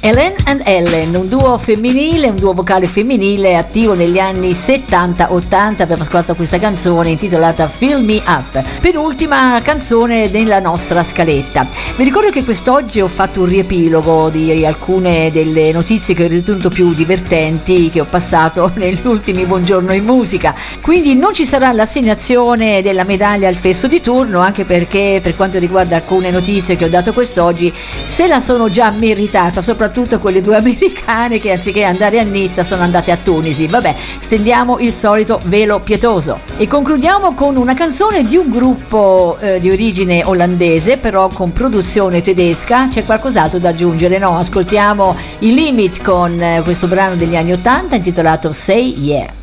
Ellen and Ellen, un duo femminile, un duo vocale femminile attivo negli anni 70-80. Abbiamo ascoltato questa canzone intitolata Fill Me Up, penultima canzone della nostra scaletta. Vi ricordo che quest'oggi ho fatto un riepilogo di alcune delle notizie che ho ritenuto più divertenti che ho passato negli ultimi Buongiorno in Musica, quindi non ci sarà l'assegnazione della medaglia al festo di turno, anche perché per quanto riguarda alcune notizie che ho dato quest'oggi se la sono già meritata, soprattutto quelle due americane che anziché andare a Nizza sono andate a Tunisi. Vabbè, stendiamo il solito velo pietoso e concludiamo con una canzone di un gruppo di origine olandese però con produzione tedesca. C'è qualcos'altro da aggiungere? No, ascoltiamo i Limit con questo brano degli anni 80 intitolato Say Yeah.